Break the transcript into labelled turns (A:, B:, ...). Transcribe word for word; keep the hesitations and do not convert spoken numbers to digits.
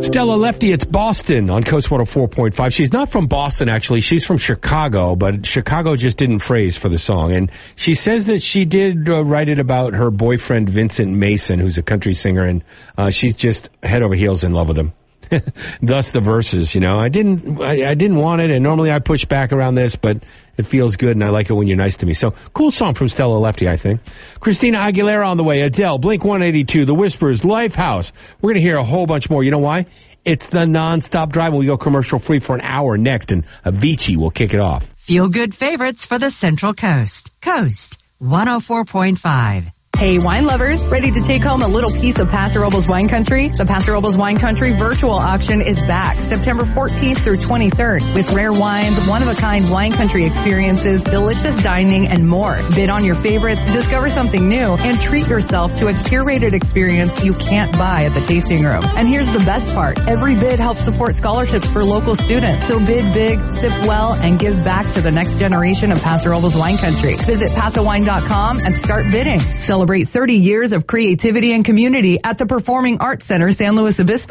A: Stella Lefty, it's Boston on Coast one oh four point five. She's not from Boston, actually. She's from Chicago, but Chicago just didn't phrase for the song. And she says that she did uh, write it about her boyfriend, Vincent Mason, who's a country singer, and uh, she's just head over heels in love with him. Thus the verses, you know. I didn't I, I didn't want it, and normally I push back around this, but it feels good, and I like it when you're nice to me. So, cool song from Stella Lefty, I think. Christina Aguilera on the way. Adele, Blink one eighty-two, The Whispers, Lifehouse. We're going to hear a whole bunch more. You know why? It's the non-stop drive when we go commercial free for an hour next, and Avicii will kick it off.
B: Feel good favorites for the Central Coast. Coast one oh four point five.
C: Hey, wine lovers, ready to take home a little piece of Paso Robles wine country? The Paso Robles Wine Country virtual auction is back September fourteenth through twenty-third with rare wines, one-of-a-kind wine country experiences, delicious dining, and more. Bid on your favorites, discover something new, and treat yourself to a curated experience you can't buy at the tasting room. And here's the best part. Every bid helps support scholarships for local students. So bid big, sip well, and give back to the next generation of Paso Robles Wine Country. Visit paso wine dot com and start bidding. Celebrate thirty years of creativity and community at the Performing Arts Center, San Luis Obispo.